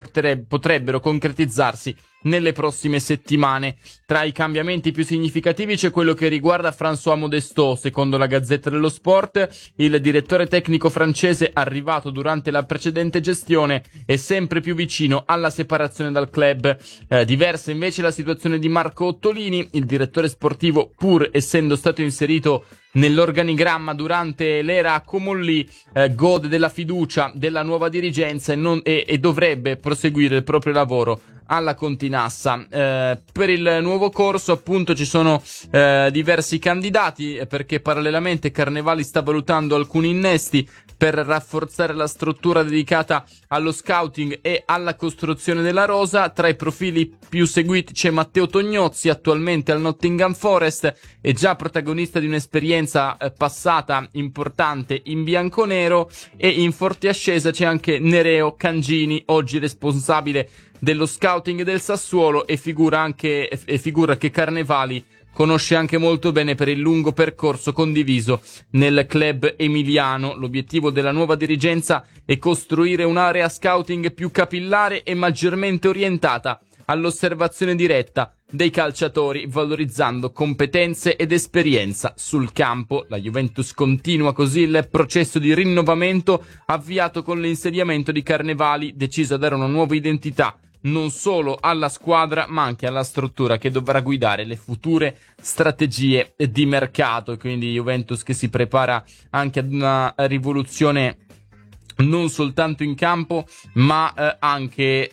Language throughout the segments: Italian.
potrebbero concretizzarsi nelle prossime settimane. Tra i cambiamenti più significativi c'è quello che riguarda François Modestot. Secondo la Gazzetta dello Sport, il direttore tecnico francese, arrivato durante la precedente gestione, è sempre più vicino alla separazione dal club. Diversa invece la situazione di Marco Ottolini. Il direttore sportivo, pur essendo stato inserito nell'organigramma durante l'era Comolli, gode della fiducia della nuova dirigenza e dovrebbe proseguire il proprio lavoro alla Continassa. Per il nuovo corso appunto ci sono diversi candidati, perché parallelamente Carnevali sta valutando alcuni innesti per rafforzare la struttura dedicata allo scouting e alla costruzione della rosa. Tra i profili più seguiti c'è Matteo Tognozzi, attualmente al Nottingham Forest, e già protagonista di un'esperienza passata importante in bianconero, e in forte ascesa c'è anche Nereo Cangini, oggi responsabile dello scouting del Sassuolo e figura che Carnevali conosce anche molto bene per il lungo percorso condiviso nel club emiliano. L'obiettivo della nuova dirigenza è costruire un'area scouting più capillare e maggiormente orientata all'osservazione diretta dei calciatori, valorizzando competenze ed esperienza sul campo. La Juventus continua così il processo di rinnovamento avviato con l'insediamento di Carnevali, deciso a dare una nuova identità non solo alla squadra ma anche alla struttura che dovrà guidare le future strategie di mercato. Quindi Juventus che si prepara anche ad una rivoluzione non soltanto in campo ma anche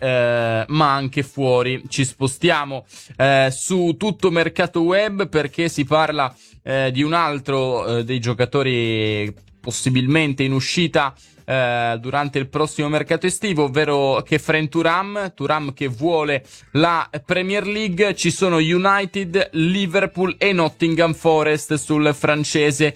fuori. Ci spostiamo su tutto mercato web, perché si parla di un altro dei giocatori possibilmente in uscita durante il prossimo mercato estivo, ovvero Khéphren Thuram che vuole la Premier League. Ci sono United, Liverpool e Nottingham Forest sul francese.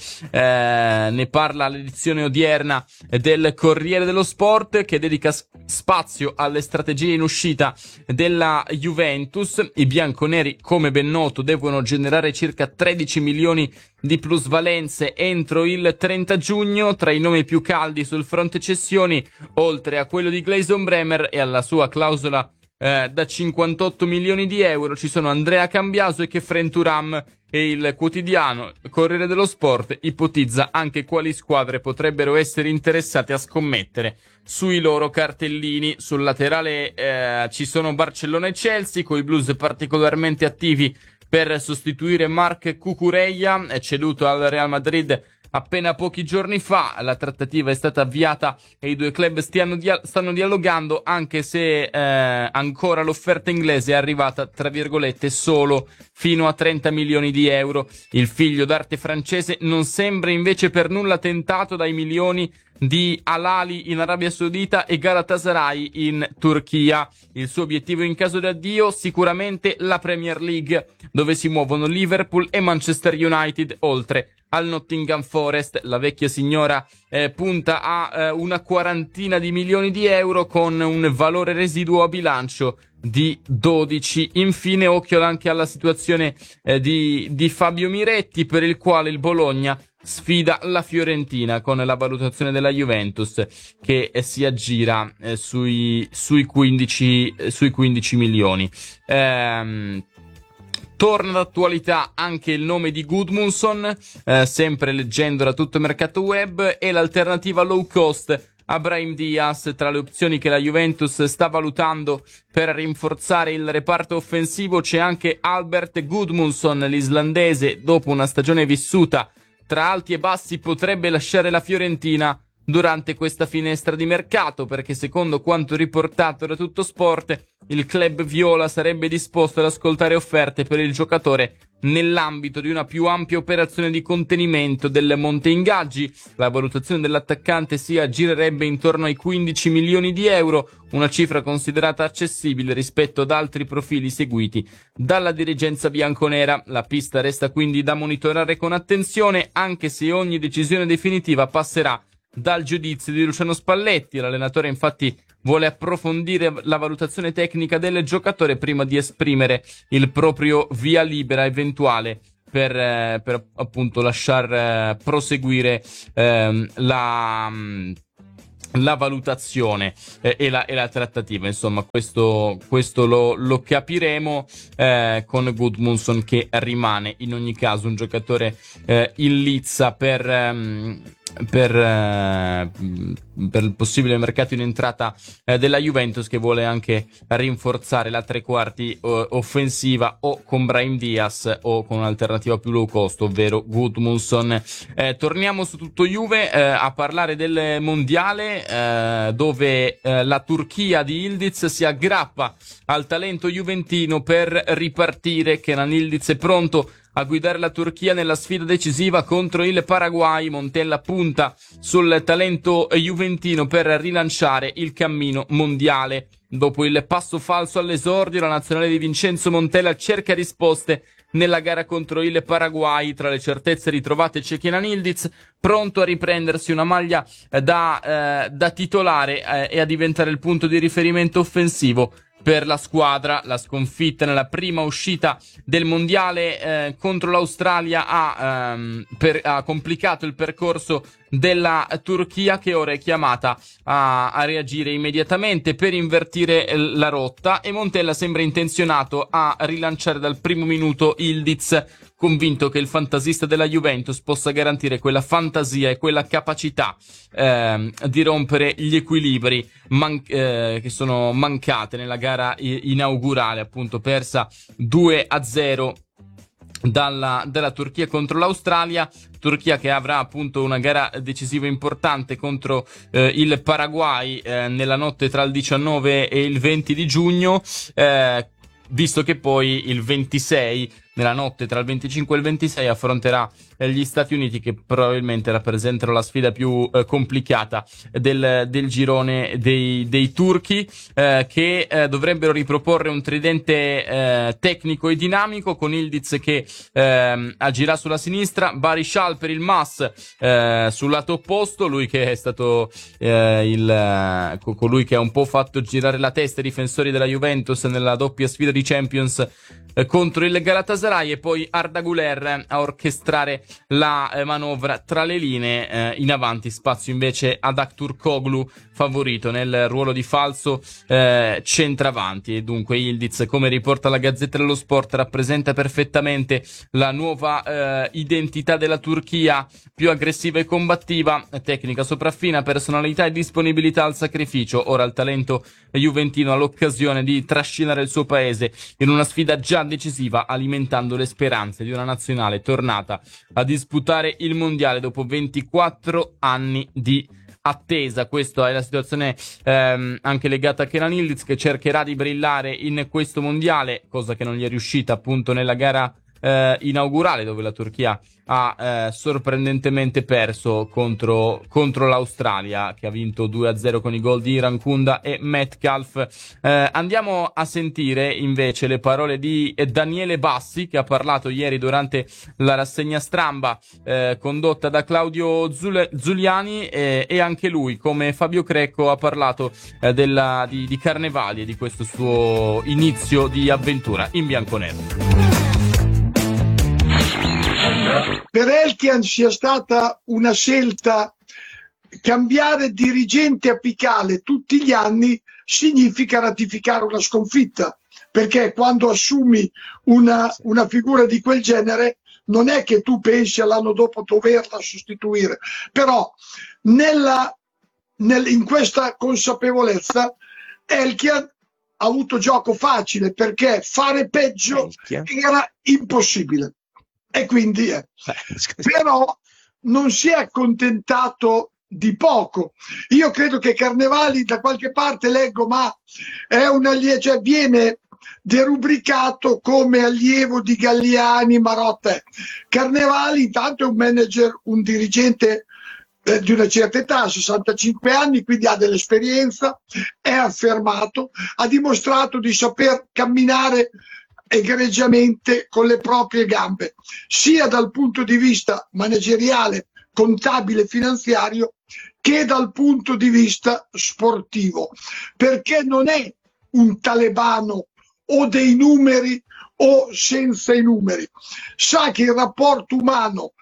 Ne parla l'edizione odierna del Corriere dello Sport, che dedica spazio alle strategie in uscita della Juventus. I bianconeri, come ben noto, devono generare circa 13 milioni di plusvalenze entro il 30 giugno. Tra i nomi più caldi sul fronte cessioni, oltre a quello di Gleison Bremer e alla sua clausola da 58 milioni di euro, ci sono Andrea Cambiaso e Khéphren Thuram, e il quotidiano Corriere dello Sport ipotizza anche quali squadre potrebbero essere interessate a scommettere sui loro cartellini. Sul laterale ci sono Barcellona e Chelsea, coi blues particolarmente attivi per sostituire Marc Cucurella, ceduto al Real Madrid appena pochi giorni fa. La trattativa è stata avviata e i due club stanno dialogando, anche se ancora l'offerta inglese è arrivata, tra virgolette, solo fino a 30 milioni di euro. Il figlio d'arte francese non sembra invece per nulla tentato dai milioni di Al Ahly in Arabia Saudita e Galatasaray in Turchia. Il suo obiettivo in caso di addio sicuramente la Premier League, dove si muovono Liverpool e Manchester United, oltre al Nottingham Forest. La vecchia signora punta a una quarantina di milioni di euro, con un valore residuo a bilancio di 12. Infine occhio anche alla situazione di Fabio Miretti, per il quale il Bologna sfida la Fiorentina, con la valutazione della Juventus che si aggira sui 15 milioni. Torna d'attualità anche il nome di Gudmundsson, sempre leggendo da tutto il mercato web, e l'alternativa low cost a Brahim Diaz. Tra le opzioni che la Juventus sta valutando per rinforzare il reparto offensivo c'è anche Albert Gudmundsson, l'islandese. Dopo una stagione vissuta tra alti e bassi potrebbe lasciare la Fiorentina durante questa finestra di mercato, perché secondo quanto riportato da Tutto Sport il club viola sarebbe disposto ad ascoltare offerte per il giocatore nell'ambito di una più ampia operazione di contenimento del monte ingaggi. La valutazione dell'attaccante si aggirerebbe intorno ai 15 milioni di euro, una cifra considerata accessibile rispetto ad altri profili seguiti dalla dirigenza bianconera. La pista resta quindi da monitorare con attenzione, anche se ogni decisione definitiva passerà dal giudizio di Luciano Spalletti. L'allenatore infatti vuole approfondire la valutazione tecnica del giocatore prima di esprimere il proprio via libera eventuale per appunto lasciar proseguire la valutazione e la trattativa. Insomma, questo lo capiremo con Gudmundsson, che rimane in ogni caso un giocatore in lizza per il possibile mercato in entrata della Juventus, che vuole anche rinforzare la tre quarti offensiva, o con Brahim Diaz o con un'alternativa più low cost, ovvero Gudmundsson. Torniamo su tutto Juve a parlare del mondiale, dove la Turchia di Yildiz si aggrappa al talento juventino per ripartire. Kenan Yildiz è pronto a guidare la Turchia nella sfida decisiva contro il Paraguay. Montella punta sul talento juventino per rilanciare il cammino mondiale. Dopo il passo falso all'esordio, la nazionale di Vincenzo Montella cerca risposte nella gara contro il Paraguay. Tra le certezze ritrovate c'è Kenan Yildiz, pronto a riprendersi una maglia da titolare e a diventare il punto di riferimento offensivo per la squadra. La sconfitta nella prima uscita del mondiale contro l'Australia ha complicato il percorso della Turchia, che ora è chiamata a reagire immediatamente per invertire la rotta, e Montella sembra intenzionato a rilanciare dal primo minuto Yildiz, convinto che il fantasista della Juventus possa garantire quella fantasia e quella capacità di rompere gli equilibri che sono mancate nella gara inaugurale, appunto persa 2-0 dalla Turchia contro l'Australia. Turchia che avrà appunto una gara decisiva importante contro il Paraguay nella notte tra il 19 e il 20 di giugno, visto che poi il 26, nella notte tra il 25 e il 26, affronterà gli Stati Uniti, che probabilmente rappresentano la sfida più complicata del girone dei turchi, che dovrebbero riproporre un tridente tecnico e dinamico, con Yildiz che agirà sulla sinistra, Barishal per il MAS sul lato opposto, lui che è stato colui che ha un po' fatto girare la testa ai difensori della Juventus nella doppia sfida di Champions contro il Galatasaray, e poi Arda Güler a orchestrare la manovra tra le linee. In avanti spazio invece ad Aktürkoğlu, favorito nel ruolo di falso centravanti. E dunque Yildiz, come riporta la Gazzetta dello Sport, rappresenta perfettamente la nuova identità della Turchia, più aggressiva e combattiva, tecnica sopraffina, personalità e disponibilità al sacrificio. Ora il talento juventino ha l'occasione di trascinare il suo paese in una sfida già decisiva, alimentando le speranze di una nazionale tornata a disputare il mondiale dopo 24 anni di attesa. Questa è la situazione anche legata a Kenan Yildiz, che cercherà di brillare in questo mondiale, cosa che non gli è riuscita appunto nella gara inaugurale, dove la Turchia ha sorprendentemente perso contro l'Australia, che ha vinto 2-0 con i gol di Irankunda e Metcalf. Andiamo a sentire invece le parole di Daniele Bassi, che ha parlato ieri durante la rassegna stampa condotta da Claudio Zuliani, e anche lui, come Fabio Crecco, ha parlato di Carnevali e di questo suo inizio di avventura in bianconero. Per Elkian sia stata una scelta. Cambiare dirigente apicale tutti gli anni significa ratificare una sconfitta, perché quando assumi una figura di quel genere non è che tu pensi all'anno dopo doverla sostituire, però in questa consapevolezza Elkian ha avuto gioco facile, perché fare peggio era impossibile. E quindi però non si è accontentato di poco. Io credo che Carnevali, da qualche parte leggo, ma è cioè viene derubricato come allievo di Galliani, Marotta. Carnevali intanto è un manager, un dirigente di una certa età, 65 anni, quindi ha dell'esperienza, è affermato, ha dimostrato di saper camminare egregiamente con le proprie gambe, sia dal punto di vista manageriale, contabile, finanziario, che dal punto di vista sportivo, perché non è un talebano o dei numeri o senza i numeri. Sa che il rapporto umano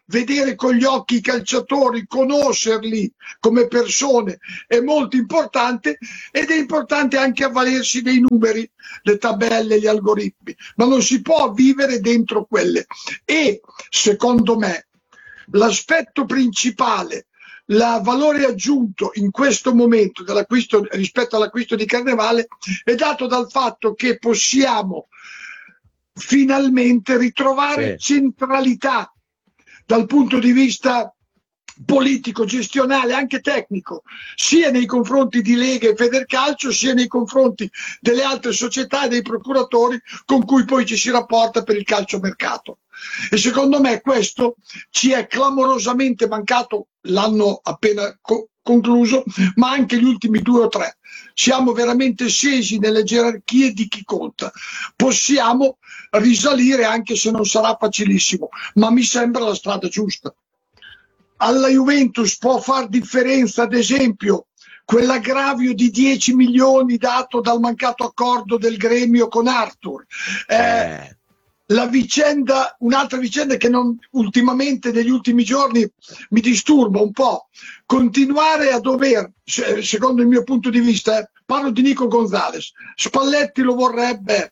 vedere con gli occhi i calciatori, conoscerli come persone è molto importante, ed è importante anche avvalersi dei numeri, le tabelle, gli algoritmi, ma non si può vivere dentro quelle. E secondo me l'aspetto principale, il valore aggiunto in questo momento dell'acquisto rispetto all'acquisto di Carnevale è dato dal fatto che possiamo finalmente ritrovare centralità dal punto di vista politico, gestionale, anche tecnico, sia nei confronti di Lega e Federcalcio, sia nei confronti delle altre società e dei procuratori con cui poi ci si rapporta per il calciomercato. E secondo me questo ci è clamorosamente mancato l'anno appena concluso, ma anche gli ultimi 2 o 3. Siamo veramente scesi nelle gerarchie di chi conta. Possiamo risalire, anche se non sarà facilissimo, ma mi sembra la strada giusta. Alla Juventus può far differenza, ad esempio, quell'aggravio di 10 milioni dato dal mancato accordo del gremio con Arthur. La vicenda, un'altra vicenda che ultimamente, negli ultimi giorni, mi disturba un po'. Continuare a dover, secondo il mio punto di vista, parlo di Nico Gonzalez, Spalletti lo vorrebbe,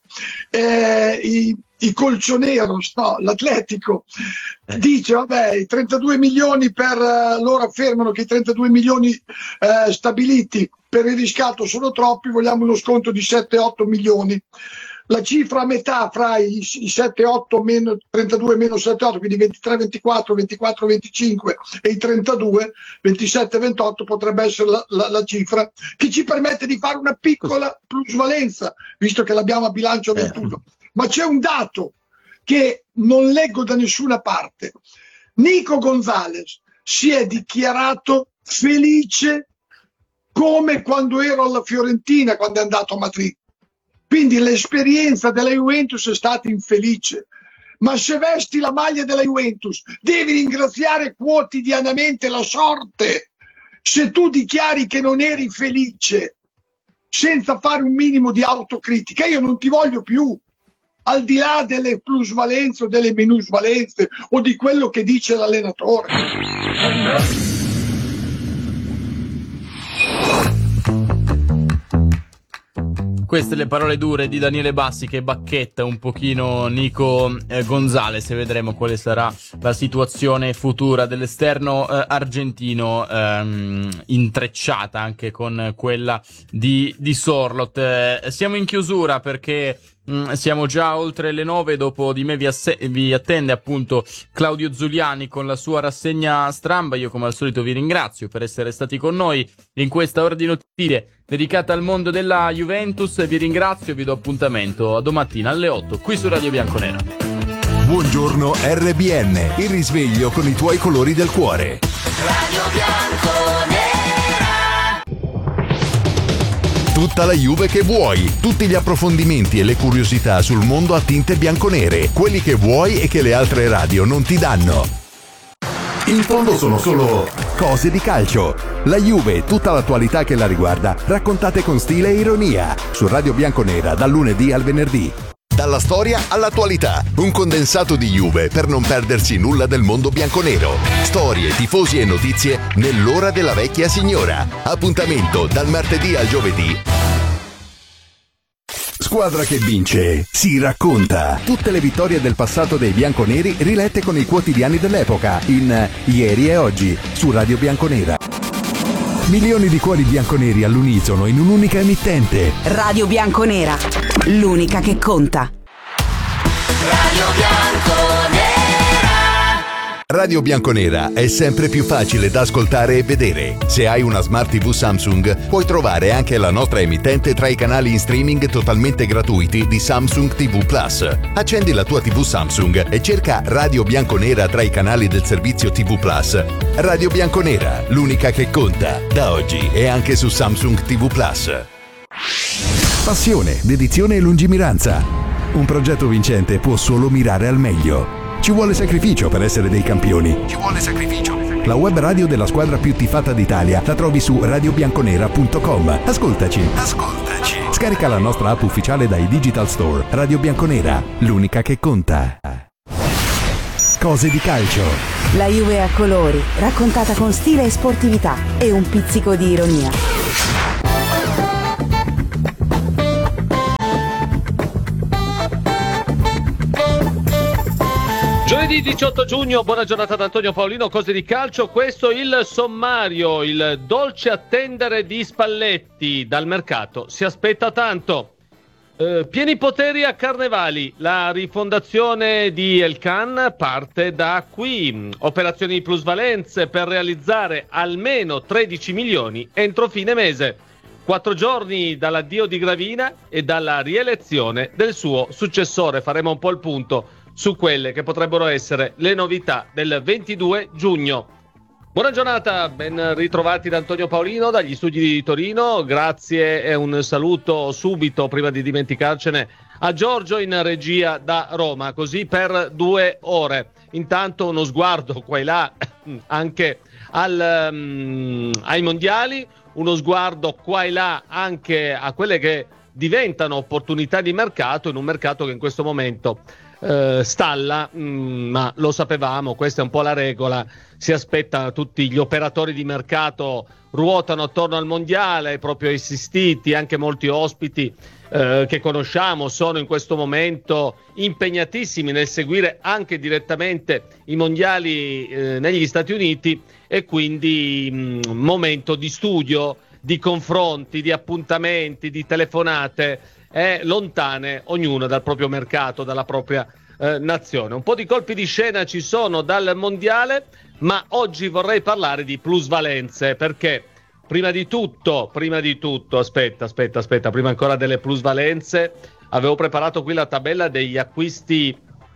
i Colchoneros, no, l'Atletico dice vabbè, i 32 milioni loro affermano che i 32 milioni stabiliti per il riscatto sono troppi, vogliamo uno sconto di 7-8 milioni. La cifra a metà fra i 7-8 meno 32 meno 7-8, quindi 23-24, 24-25 e i 32, 27-28 potrebbe essere la cifra che ci permette di fare una piccola plusvalenza, visto che l'abbiamo a bilancio 21. Ma c'è un dato che non leggo da nessuna parte. Nico Gonzalez si è dichiarato felice come quando ero alla Fiorentina, quando è andato a Madrid. Quindi l'esperienza della Juventus è stata infelice. Ma se vesti la maglia della Juventus devi ringraziare quotidianamente la sorte. Se tu dichiari che non eri felice senza fare un minimo di autocritica, io non ti voglio più. Al di là delle plusvalenze o delle minusvalenze o di quello che dice l'allenatore. Queste le parole dure di Daniele Bassi, che bacchetta un pochino Nico Gonzalez, e vedremo quale sarà la situazione futura dell'esterno argentino, intrecciata anche con quella di Sorloth. Siamo in chiusura perché siamo già oltre le 9, dopo di me vi attende appunto Claudio Zuliani con la sua rassegna Stramba. Io come al solito vi ringrazio per essere stati con noi in questa ora di notizie dedicata al mondo della Juventus. Vi ringrazio e vi do appuntamento a domattina alle 8 qui su Radio Bianconera. Buongiorno RBN, il risveglio con i tuoi colori del cuore. Radio Bianconera. Tutta la Juve che vuoi, tutti gli approfondimenti e le curiosità sul mondo a tinte bianconere, quelli che vuoi e che le altre radio non ti danno. In fondo sono solo cose di calcio. La Juve e tutta l'attualità che la riguarda, raccontate con stile e ironia, su Radio Bianconera dal lunedì al venerdì. Dalla storia all'attualità, un condensato di Juve per non perdersi nulla del mondo bianconero. Storie, tifosi e notizie nell'ora della vecchia signora. Appuntamento dal martedì al giovedì. Squadra che vince si racconta. Tutte le vittorie del passato dei bianconeri rilette con i quotidiani dell'epoca in Ieri e Oggi su Radio Bianconera. Milioni di cuori bianconeri all'unisono in un'unica emittente. Radio Bianconera, l'unica che conta. Radio Bianconera. Radio Bianconera è sempre più facile da ascoltare e vedere. Se hai una Smart TV Samsung, puoi trovare anche la nostra emittente tra i canali in streaming totalmente gratuiti di Samsung TV Plus. Accendi la tua TV Samsung e cerca Radio Bianconera tra i canali del servizio TV Plus. Radio Bianconera, l'unica che conta, da oggi e anche su Samsung TV Plus. Passione, dedizione e lungimiranza. Un progetto vincente può solo mirare al meglio. Ci vuole sacrificio per essere dei campioni. Ci vuole sacrificio. La web radio della squadra più tifata d'Italia la trovi su radiobianconera.com. Ascoltaci. Scarica la nostra app ufficiale dai Digital Store. Radio Bianconera, l'unica che conta. Cose di calcio. La Juve a colori, raccontata con stile e sportività e un pizzico di ironia. Giovedì 18 giugno, buona giornata ad Antonio Paolino, cose di calcio. Questo il sommario, il dolce attendere di Spalletti. Dal mercato si aspetta tanto. Pieni poteri a Carnevali, la rifondazione di El Khan parte da qui. Operazioni di plusvalenze per realizzare almeno 13 milioni entro fine mese. 4 giorni dall'addio di Gravina e dalla rielezione del suo successore. Faremo un po' il punto su quelle che potrebbero essere le novità del 22 giugno. Buona giornata, ben ritrovati da Antonio Paolino dagli studi di Torino. Grazie e un saluto subito, prima di dimenticarcene, a Giorgio in regia da Roma, così per 2 ore. Intanto uno sguardo qua e là anche ai mondiali, uno sguardo qua e là anche a quelle che diventano opportunità di mercato, in un mercato che in questo momento stalla, ma lo sapevamo, questa è un po' la regola. Si aspetta, tutti gli operatori di mercato ruotano attorno al mondiale, proprio assistiti, anche molti ospiti che conosciamo sono in questo momento impegnatissimi nel seguire anche direttamente i mondiali negli Stati Uniti, e quindi momento di studio, di confronti, di appuntamenti, di telefonate lontane, ognuno dal proprio mercato, dalla propria nazione. Un po' di colpi di scena ci sono dal mondiale, ma oggi vorrei parlare di plusvalenze, perché prima di tutto, aspetta, prima ancora delle plusvalenze, avevo preparato qui la tabella degli acquisti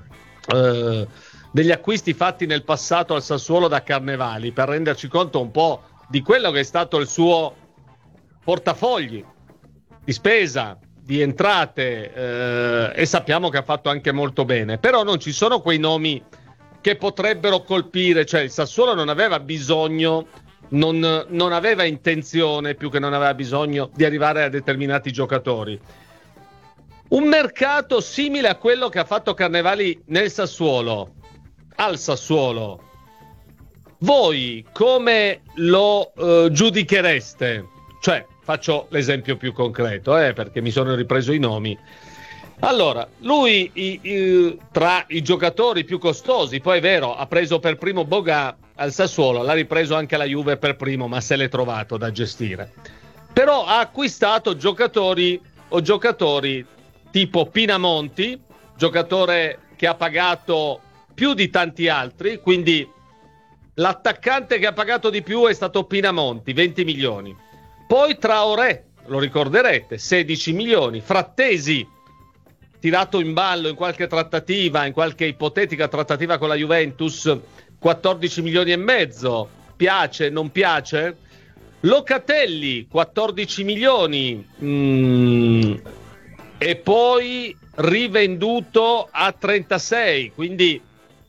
fatti nel passato al Sassuolo da Carnevali, per renderci conto un po' di quello che è stato il suo portafogli di spesa, di entrate, e sappiamo che ha fatto anche molto bene. Però non ci sono quei nomi che potrebbero colpire, cioè il Sassuolo non aveva bisogno, non aveva intenzione, più che non aveva bisogno di arrivare a determinati giocatori. Un mercato simile a quello che ha fatto Carnevali nel Sassuolo, al Sassuolo, voi come lo giudichereste? Cioè, faccio l'esempio più concreto, perché mi sono ripreso i nomi. Allora, lui tra i giocatori più costosi, poi è vero, ha preso per primo Boga al Sassuolo, l'ha ripreso anche la Juve per primo, ma se l'è trovato da gestire. Però ha acquistato giocatori tipo Pinamonti, giocatore che ha pagato più di tanti altri, quindi l'attaccante che ha pagato di più è stato Pinamonti, 20 milioni. Poi Traoré, lo ricorderete, 16 milioni. Frattesi, tirato in ballo in qualche trattativa, in qualche ipotetica trattativa con la Juventus, 14 milioni e mezzo. Piace, non piace? Locatelli, 14 milioni. E poi rivenduto a 36, quindi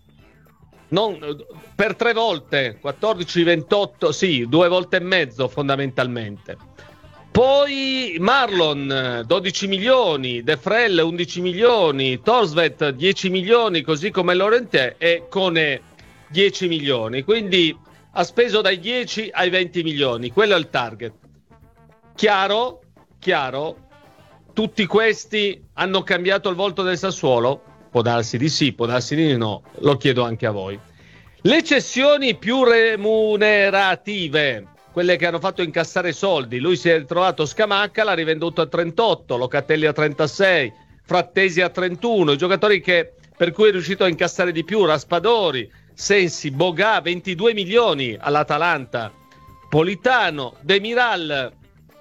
per 3 volte, 14, 28, sì, 2 volte e mezzo fondamentalmente. Poi Marlon, 12 milioni, De Frel 11 milioni, Torsvet 10 milioni, così come Lorente, e Cone 10 milioni. Quindi ha speso dai 10 ai 20 milioni, quello è il target. Chiaro, tutti questi hanno cambiato il volto del Sassuolo? Può darsi di sì, può darsi di no, lo chiedo anche a voi. Le cessioni più remunerative, quelle che hanno fatto incassare soldi, lui si è ritrovato Scamacca, l'ha rivenduto a 38, Locatelli a 36, Frattesi a 31, i giocatori per cui è riuscito a incassare di più, Raspadori, Sensi, Boga, 22 milioni all'Atalanta, Politano, Demiral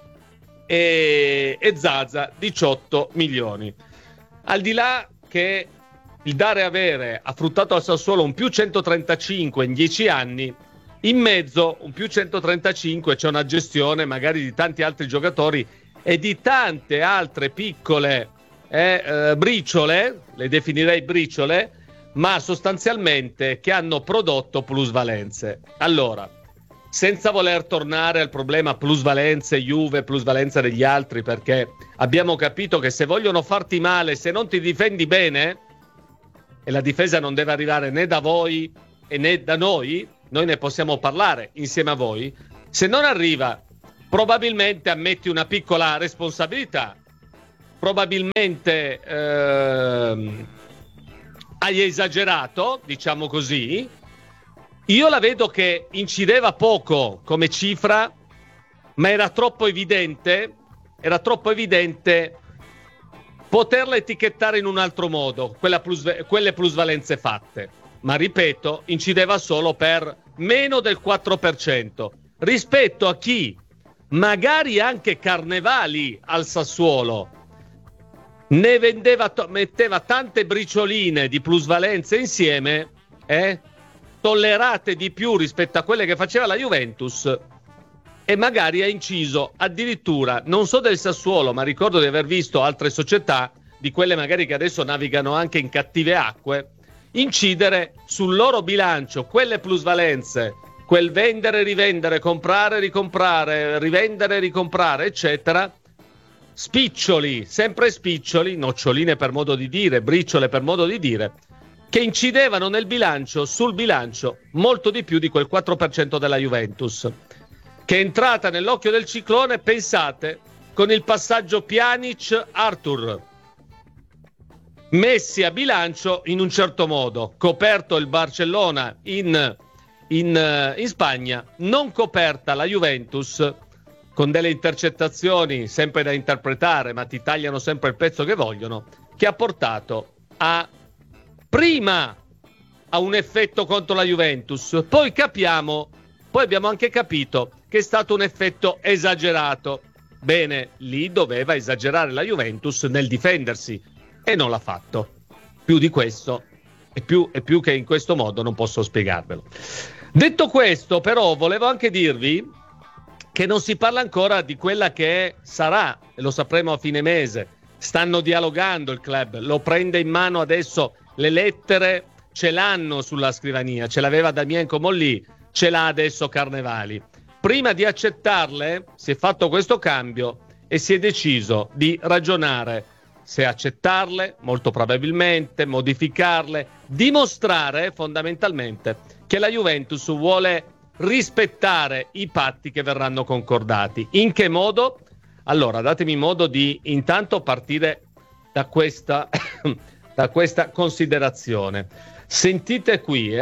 e Zaza, 18 milioni. Al di là che il dare e avere ha fruttato al Sassuolo un più 135 in 10 anni, in mezzo un più 135 c'è una gestione magari di tanti altri giocatori e di tante altre piccole briciole, le definirei briciole, ma sostanzialmente che hanno prodotto plusvalenze. Allora, senza voler tornare al problema plusvalenze Juve, plusvalenza degli altri, perché abbiamo capito che se vogliono farti male, se non ti difendi bene, e la difesa non deve arrivare né da voi e né da noi ne possiamo parlare insieme a voi, se non arriva probabilmente ammetti una piccola responsabilità, probabilmente hai esagerato, diciamo così. Io la vedo che incideva poco come cifra, ma era troppo evidente poterla etichettare in un altro modo, quelle plusvalenze fatte. Ma ripeto, incideva solo per meno del 4% rispetto a chi, magari anche Carnevali al Sassuolo, ne metteva tante bricioline di plusvalenze insieme, tollerate di più rispetto a quelle che faceva la Juventus, e magari ha inciso addirittura, non so del Sassuolo, ma ricordo di aver visto altre società, di quelle magari che adesso navigano anche in cattive acque, incidere sul loro bilancio quelle plusvalenze, quel vendere, rivendere, comprare, ricomprare, rivendere, ricomprare, eccetera, spiccioli, sempre spiccioli, noccioline per modo di dire, briciole per modo di dire, che incidevano nel bilancio, sul bilancio, molto di più di quel 4% della Juventus, che è entrata nell'occhio del ciclone, pensate, con il passaggio Pjanic-Arthur, messi a bilancio in un certo modo, coperto il Barcellona in Spagna, non coperta la Juventus, con delle intercettazioni sempre da interpretare, ma ti tagliano sempre il pezzo che vogliono, che ha portato prima a un effetto contro la Juventus, poi abbiamo anche capito che è stato un effetto esagerato. Bene, lì doveva esagerare la Juventus nel difendersi e non l'ha fatto. Più di questo e più che in questo modo non posso spiegarvelo. Detto questo, però, volevo anche dirvi che non si parla ancora di quella che sarà, e lo sapremo a fine mese. Stanno dialogando il club, lo prende in mano adesso, le lettere ce l'hanno sulla scrivania, ce l'aveva Damien Comolli, ce l'ha adesso Carnevali. Prima di accettarle si è fatto questo cambio e si è deciso di ragionare se accettarle, molto probabilmente, modificarle, dimostrare fondamentalmente che la Juventus vuole rispettare i patti che verranno concordati. In che modo? Allora, datemi modo di intanto partire da questa considerazione. Sentite qui.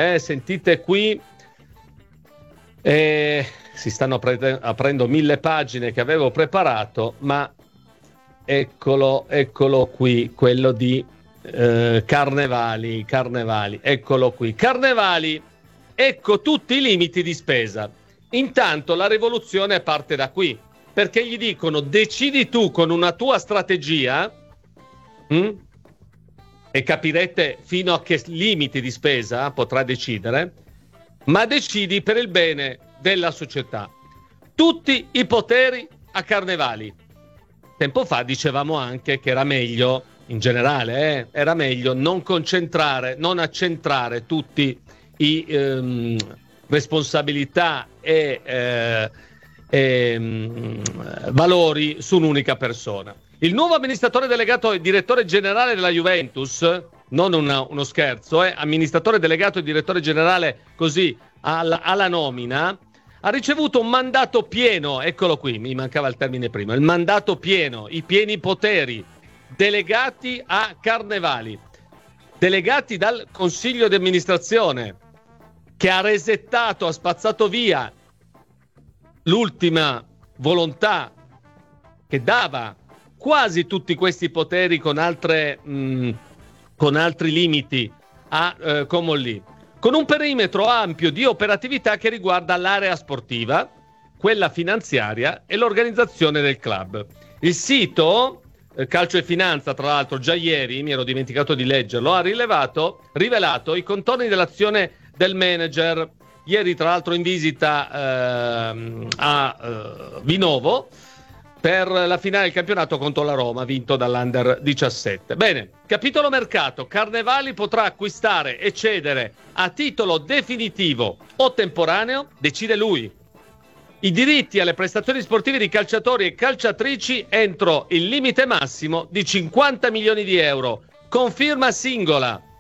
Si stanno aprendo 1000 pagine che avevo preparato, ma eccolo qui, quello di Carnevali, eccolo qui. Carnevali, ecco tutti i limiti di spesa. Intanto la rivoluzione parte da qui, perché gli dicono: decidi tu con una tua strategia, e capirete fino a che limiti di spesa potrà decidere, ma decidi per il bene della società. Tutti i poteri a Carnevali. Tempo fa dicevamo anche che era meglio, in generale, era meglio non accentrare tutti i responsabilità e valori su un'unica persona. Il nuovo amministratore delegato e direttore generale della Juventus, non uno scherzo, amministratore delegato e direttore generale così alla nomina, ha ricevuto un mandato pieno, eccolo qui, mi mancava il termine prima, il mandato pieno, i pieni poteri, delegati a Carnevali, delegati dal consiglio di amministrazione, che ha resettato, ha spazzato via l'ultima volontà che dava quasi tutti questi poteri con altri limiti a Comolli, con un perimetro ampio di operatività che riguarda l'area sportiva, quella finanziaria e l'organizzazione del club. Il sito Calcio e Finanza, tra l'altro, già ieri, mi ero dimenticato di leggerlo, ha rivelato i contorni dell'azione del manager. Ieri, tra l'altro, in visita a Vinovo per la finale del campionato contro la Roma, vinto dall'Under 17. Bene, capitolo mercato. Carnevali potrà acquistare e cedere a titolo definitivo o temporaneo, decide lui, i diritti alle prestazioni sportive di calciatori e calciatrici entro il limite massimo di 50 milioni di euro, con firma singola.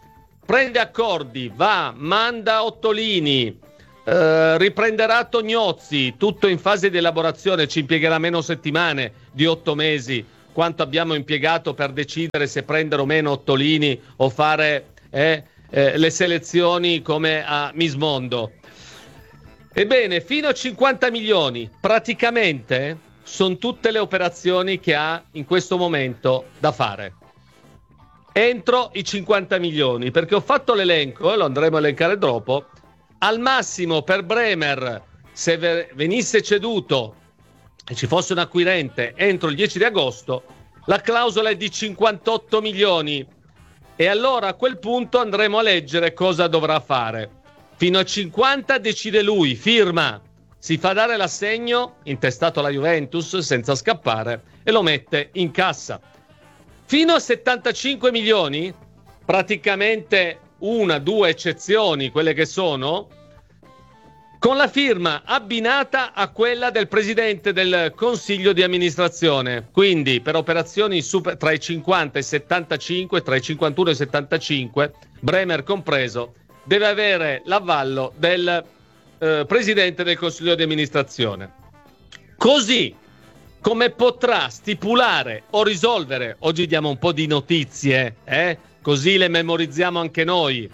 prende accordi, manda Ottolini, riprenderà Tognozzi, tutto in fase di elaborazione, ci impiegherà meno settimane di 8 mesi, quanto abbiamo impiegato per decidere se prendere o meno Ottolini o fare le selezioni come a Miss Mondo. Ebbene, fino a 50 milioni praticamente sono tutte le operazioni che ha in questo momento da fare. Entro i 50 milioni, perché ho fatto l'elenco e lo andremo a elencare dopo. Al massimo per Bremer, se venisse ceduto e ci fosse un acquirente entro il 10 di agosto, la clausola è di 58 milioni. E allora a quel punto andremo a leggere cosa dovrà fare. Fino a 50 decide lui, firma, si fa dare l'assegno, intestato alla Juventus senza scappare, e lo mette in cassa. Fino a 75 milioni, praticamente 1-2 eccezioni, quelle che sono, con la firma abbinata a quella del presidente del consiglio di amministrazione. Quindi per operazioni tra i 50 e i 75, tra i 51 e i 75, Bremer compreso, deve avere l'avallo del presidente del consiglio di amministrazione. Così come potrà stipulare o risolvere, oggi diamo un po' di notizie, così le memorizziamo anche noi,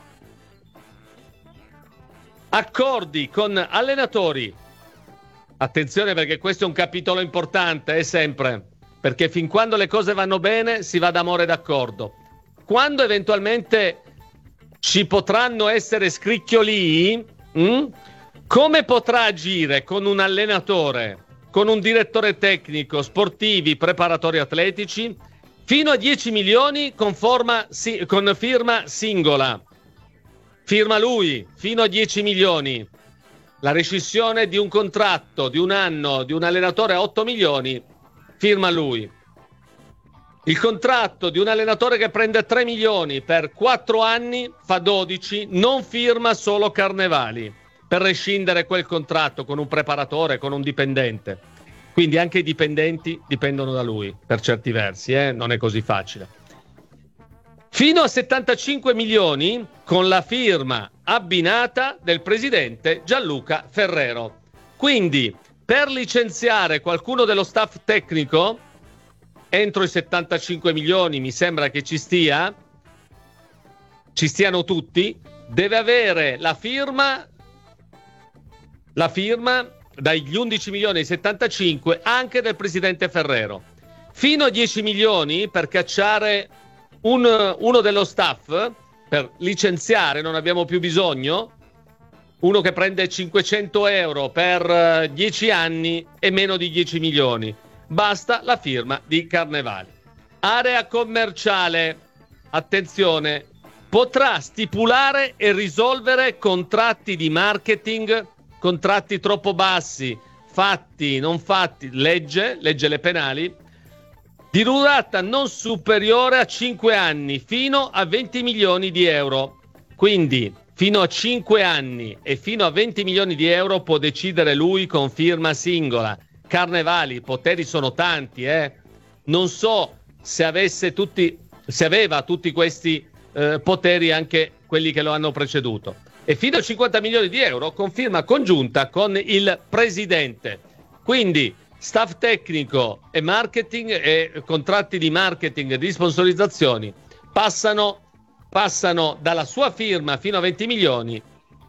accordi con allenatori. Attenzione, perché questo è un capitolo importante, sempre, perché fin quando le cose vanno bene si va d'amore d'accordo. Quando eventualmente ci potranno essere scricchiolii, come potrà agire con un allenatore, con un direttore tecnico, sportivi, preparatori atletici, fino a 10 milioni con firma singola. Firma lui, fino a 10 milioni. La rescissione di un contratto di un anno di un allenatore a 8 milioni, firma lui. Il contratto di un allenatore che prende 3 milioni per 4 anni, fa 12, non firma solo Carnevali per rescindere quel contratto con un preparatore, con un dipendente. Quindi anche i dipendenti dipendono da lui, per certi versi, non è così facile. Fino a 75 milioni con la firma abbinata del presidente Gianluca Ferrero. Quindi per licenziare qualcuno dello staff tecnico, entro i 75 milioni mi sembra che ci stiano tutti, deve avere la firma dagli 11 milioni ai 75 anche del presidente Ferrero. Fino a 10 milioni per cacciare uno dello staff, per licenziare, non abbiamo più bisogno, uno che prende 500 euro per 10 anni e meno di 10 milioni. Basta la firma di Carnevali. Area commerciale, attenzione, potrà stipulare e risolvere contratti di marketing, contratti troppo bassi, fatti, non fatti, legge le penali, di durata non superiore a 5 anni, fino a 20 milioni di euro. Quindi fino a 5 anni e fino a 20 milioni di euro può decidere lui con firma singola. Carnevali, i poteri sono tanti, Non so se aveva tutti questi poteri anche quelli che lo hanno preceduto. E fino a 50 milioni di euro con firma congiunta con il presidente. Quindi staff tecnico e marketing e contratti di marketing e di sponsorizzazioni passano dalla sua firma fino a 20 milioni,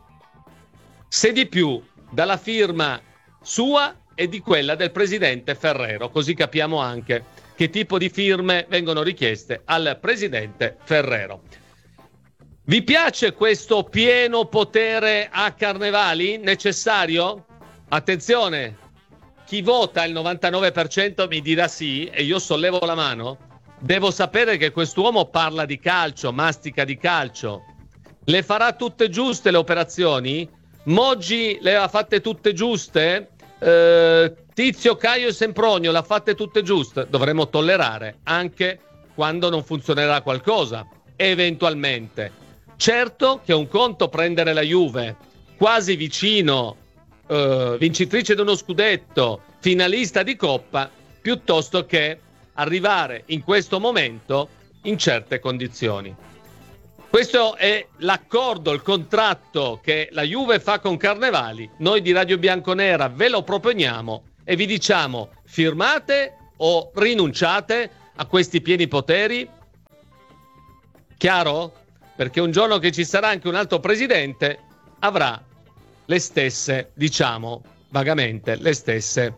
se di più dalla firma sua e di quella del presidente Ferrero, così capiamo anche che tipo di firme vengono richieste al presidente Ferrero. Vi piace questo pieno potere a Carnevali necessario? Attenzione, chi vota il 99% mi dirà sì e io sollevo la mano. Devo sapere che quest'uomo parla di calcio, mastica di calcio. Le farà tutte giuste le operazioni? Moggi le ha fatte tutte giuste? Tizio, Caio e Sempronio le ha fatte tutte giuste? Dovremo tollerare anche quando non funzionerà qualcosa, eventualmente. Certo che è un conto prendere la Juve quasi vicino, vincitrice di uno scudetto, finalista di Coppa, piuttosto che arrivare in questo momento in certe condizioni. Questo è l'accordo, il contratto che la Juve fa con Carnevali. Noi di Radio Bianconera ve lo proponiamo e vi diciamo: firmate o rinunciate a questi pieni poteri? Chiaro? Perché un giorno che ci sarà anche un altro presidente avrà le stesse, diciamo vagamente, le stesse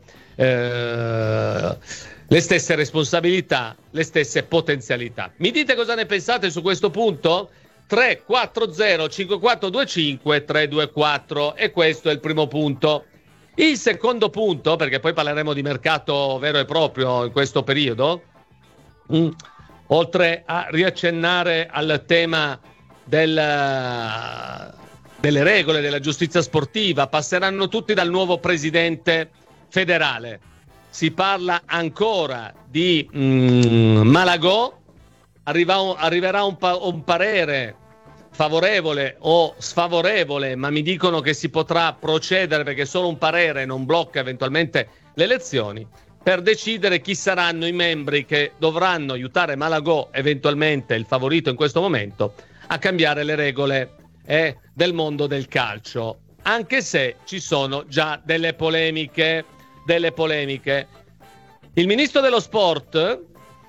responsabilità, le stesse potenzialità. Mi dite cosa ne pensate su questo punto? 340 5425 324, e questo è il primo punto. Il secondo punto, perché poi parleremo di mercato vero e proprio in questo periodo, oltre a riaccennare al tema delle regole della giustizia sportiva, passeranno tutti dal nuovo presidente federale. Si parla ancora di Malagò. Arriverà un parere favorevole o sfavorevole, ma mi dicono che si potrà procedere, perché solo un parere non blocca eventualmente le elezioni, per decidere chi saranno i membri che dovranno aiutare Malagò, eventualmente il favorito in questo momento, a cambiare le regole del mondo del calcio, anche se ci sono già delle polemiche. Il ministro dello sport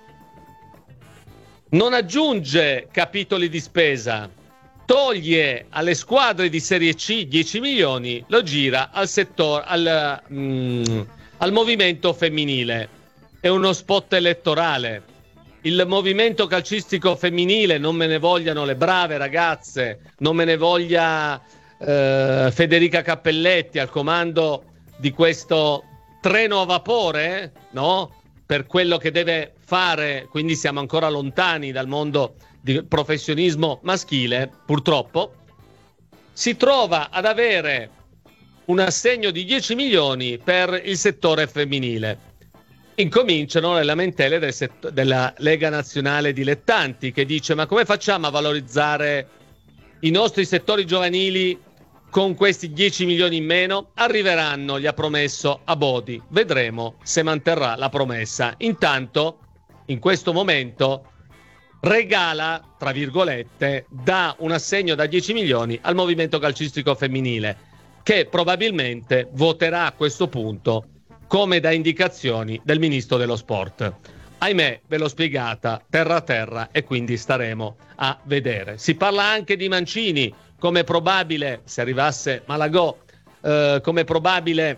non aggiunge capitoli di spesa, toglie alle squadre di Serie C 10 milioni, lo gira al settore, al movimento femminile. È uno spot elettorale. Il movimento calcistico femminile, non me ne vogliano le brave ragazze, non me ne voglia Federica Cappelletti al comando di questo treno a vapore, no? Per quello che deve fare, quindi siamo ancora lontani dal mondo di professionismo maschile, purtroppo, si trova ad avere un assegno di 10 milioni per il settore femminile. Incominciano le lamentele della Lega Nazionale Dilettanti, che dice: ma come facciamo a valorizzare i nostri settori giovanili con questi 10 milioni in meno? Arriveranno, gli ha promesso Abodi, vedremo se manterrà la promessa. Intanto, in questo momento, regala, tra virgolette, dà un assegno da 10 milioni al movimento calcistico femminile, che probabilmente voterà a questo punto come da indicazioni del ministro dello sport. Ahimè, ve l'ho spiegata terra a terra, e quindi staremo a vedere. Si parla anche di Mancini come probabile, se arrivasse Malagò, come probabile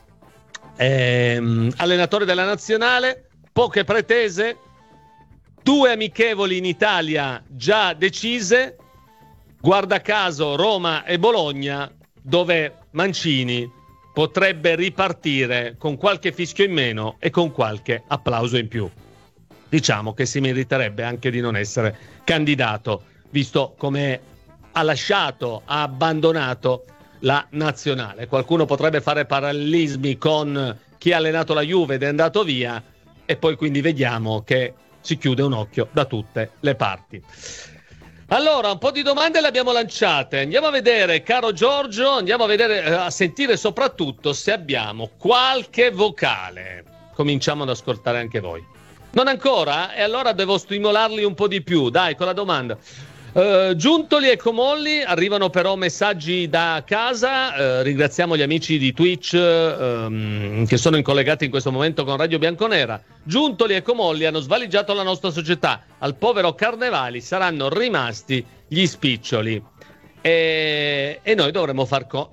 allenatore della nazionale. Poche pretese, 2 amichevoli in Italia già decise, guarda caso Roma e Bologna, dove Mancini potrebbe ripartire con qualche fischio in meno e con qualche applauso in più. Diciamo che si meriterebbe anche di non essere candidato, visto come ha abbandonato la nazionale. Qualcuno potrebbe fare parallelismi con chi ha allenato la Juve ed è andato via, e poi quindi vediamo che si chiude un occhio da tutte le parti. Allora, un po' di domande le abbiamo lanciate. Andiamo a vedere, caro Giorgio, a sentire soprattutto se abbiamo qualche vocale. Cominciamo ad ascoltare anche voi. Non ancora? E allora devo stimolarli un po' di più. Dai, con la domanda. Giuntoli e Comolli, arrivano però messaggi da casa. Ringraziamo gli amici di Twitch che sono collegati in questo momento con Radio Bianconera. Giuntoli e Comolli hanno svaligiato la nostra società. Al povero Carnevali saranno rimasti gli spiccioli, e noi dovremmo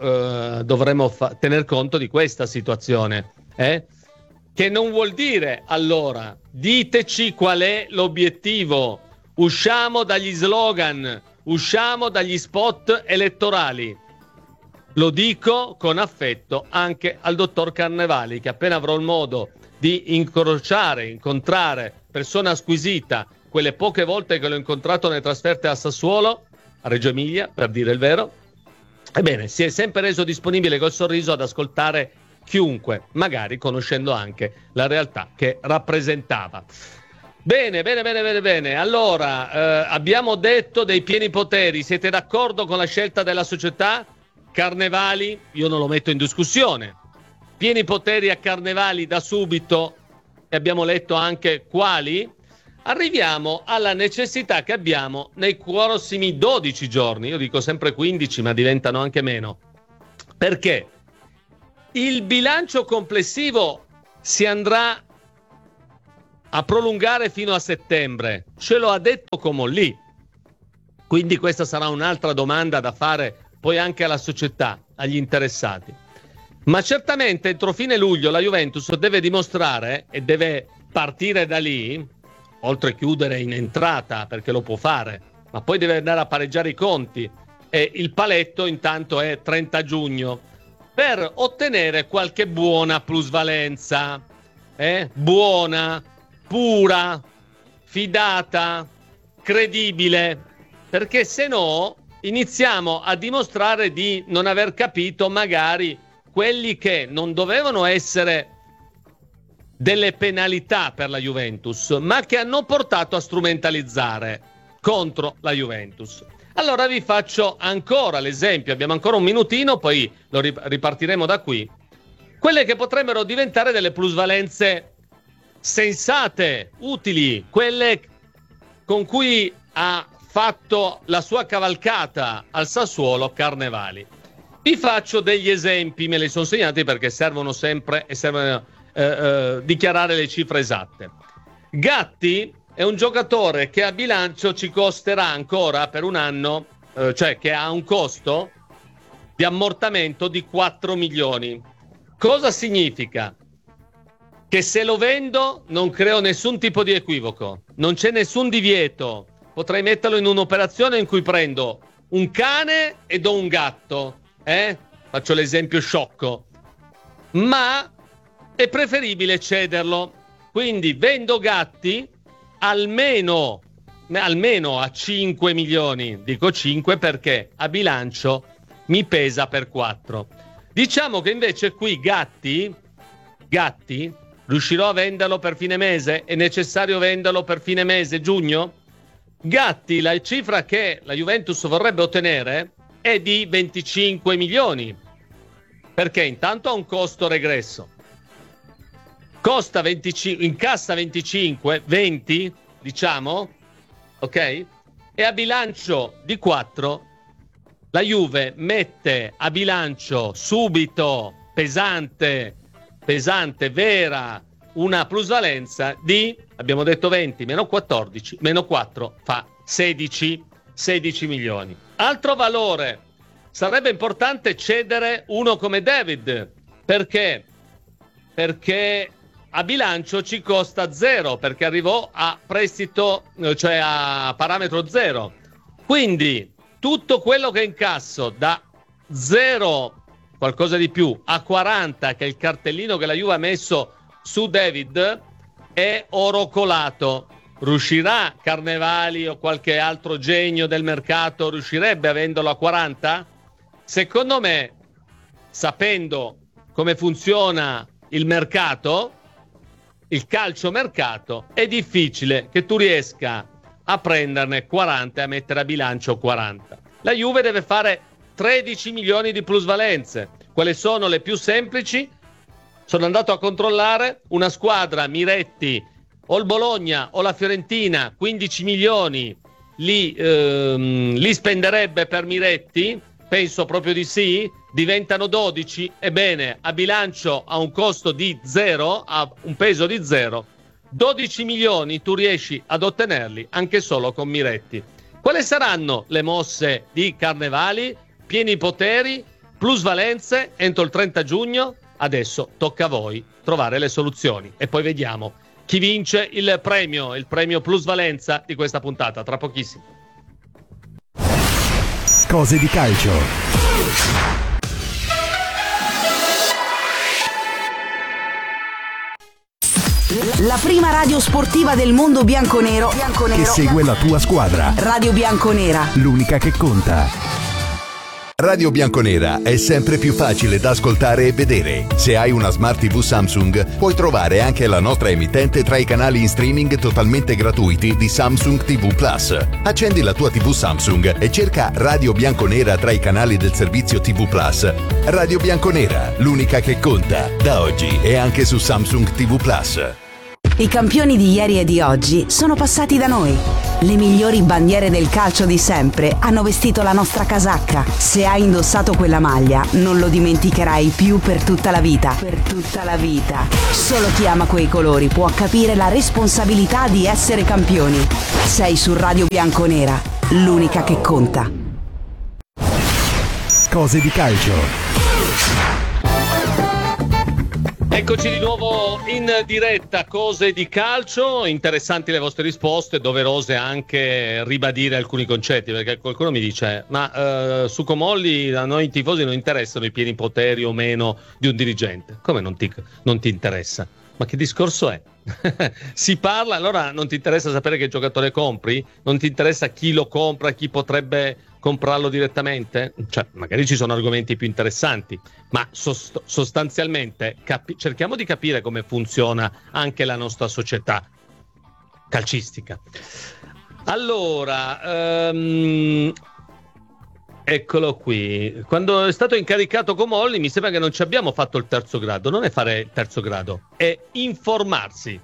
tener conto di questa situazione, che non vuol dire, allora, diteci qual è l'obiettivo. Usciamo dagli slogan, usciamo dagli spot elettorali. Lo dico con affetto anche al dottor Carnevali, che appena avrò il modo di incontrare persona squisita, quelle poche volte che l'ho incontrato nelle trasferte a Sassuolo, a Reggio Emilia, per dire il vero, ebbene, si è sempre reso disponibile col sorriso ad ascoltare chiunque, magari conoscendo anche la realtà che rappresentava. Bene. Allora, abbiamo detto dei pieni poteri. Siete d'accordo con la scelta della società? Carnevali, io non lo metto in discussione. Pieni poteri a Carnevali da subito, e abbiamo letto anche quali. arriviamo alla necessità che abbiamo nei prossimi 12 giorni, io dico sempre 15 ma diventano anche meno, perché il bilancio complessivo si andrà a prolungare fino a settembre, ce lo ha detto Comolli, quindi questa sarà un'altra domanda da fare poi anche alla società, agli interessati. Ma certamente entro fine luglio la Juventus deve dimostrare e deve partire da lì, oltre a chiudere in entrata perché lo può fare, ma poi deve andare a pareggiare i conti e il paletto intanto è 30 giugno per ottenere qualche buona plusvalenza, buona, pura, fidata, credibile, perché se no iniziamo a dimostrare di non aver capito magari quelli che non dovevano essere delle penalità per la Juventus, ma che hanno portato a strumentalizzare contro la Juventus. Allora vi faccio ancora l'esempio, abbiamo ancora un minutino, poi lo ripartiremo da qui. Quelle che potrebbero diventare delle plusvalenze sensate, utili, quelle con cui ha fatto la sua cavalcata al Sassuolo Carnevali. Vi faccio degli esempi, me li sono segnati perché servono sempre e servono dichiarare le cifre esatte. Gatti è un giocatore che a bilancio ci costerà ancora per un anno, cioè che ha un costo di ammortamento di 4 milioni. Cosa significa? Che se lo vendo non creo nessun tipo di equivoco, non c'è nessun divieto, potrei metterlo in un'operazione in cui prendo un cane e do un gatto, faccio l'esempio sciocco, ma è preferibile cederlo, quindi vendo Gatti almeno a 5 milioni, dico 5 perché a bilancio mi pesa per 4. Diciamo che invece qui Gatti riuscirò a venderlo per fine mese? È necessario venderlo per fine mese, giugno? Gatti, la cifra che la Juventus vorrebbe ottenere è di 25 milioni, perché intanto ha un costo regresso. Costa 25, incassa 25, 20, diciamo, ok? E a bilancio di 4 la Juve mette a bilancio subito, pesante, vera, una plusvalenza di, abbiamo detto 20, meno 14, meno 4 fa 16 milioni. Altro valore, sarebbe importante cedere uno come David, perché a bilancio ci costa 0, perché arrivò a prestito, cioè a parametro 0. Quindi tutto quello che incasso da 0, qualcosa di più, a 40, che è il cartellino che la Juve ha messo su David, è oro colato. Riuscirà Carnevali o qualche altro genio del mercato, riuscirebbe a venderlo a 40? Secondo me, sapendo come funziona il mercato, il calciomercato, è difficile che tu riesca a prenderne 40 e a mettere a bilancio 40. La Juve deve fare 13 milioni di plusvalenze. Quali sono le più semplici? Sono andato a controllare una squadra, Miretti, o il Bologna o la Fiorentina, 15 milioni li spenderebbe per Miretti? Penso proprio di sì. Diventano 12, ebbene a bilancio ha un costo di 0, ha un peso di 0, 12 milioni tu riesci ad ottenerli anche solo con Miretti. Quali saranno le mosse di Carnevali? Pieni poteri, plusvalenze entro il 30 giugno? Adesso tocca a voi trovare le soluzioni e poi vediamo chi vince il premio plusvalenza di questa puntata tra pochissimo. Cose di calcio. La prima radio sportiva del mondo bianconero Che segue la tua squadra. Radio Bianconera. L'unica che conta. Radio Bianconera è sempre più facile da ascoltare e vedere. Se hai una Smart TV Samsung, puoi trovare anche la nostra emittente tra i canali in streaming totalmente gratuiti di Samsung TV Plus. Accendi la tua TV Samsung e cerca Radio Bianconera tra i canali del servizio TV Plus. Radio Bianconera, l'unica che conta, da oggi e anche su Samsung TV Plus. I campioni di ieri e di oggi sono passati da noi. Le migliori bandiere del calcio di sempre hanno vestito la nostra casacca. Se hai indossato quella maglia, non lo dimenticherai più per tutta la vita. Per tutta la vita. Solo chi ama quei colori può capire la responsabilità di essere campioni. Sei su Radio Bianconera, l'unica che conta. Cose di calcio. Eccoci di nuovo in diretta, Cose di calcio. Interessanti le vostre risposte, doverose anche ribadire alcuni concetti, perché qualcuno mi dice ma su Comolli a noi tifosi non interessano i pieni poteri o meno di un dirigente. Come non ti interessa? Ma che discorso è? Si parla, allora non ti interessa sapere che giocatore compri? Non ti interessa chi lo compra, chi potrebbe comprarlo direttamente? Cioè, magari ci sono argomenti più interessanti, ma sostanzialmente cerchiamo di capire come funziona anche la nostra società calcistica. Allora, eccolo qui. Quando è stato incaricato Comolli mi sembra che non ci abbiamo fatto il terzo grado. Non è fare il terzo grado, è informarsi,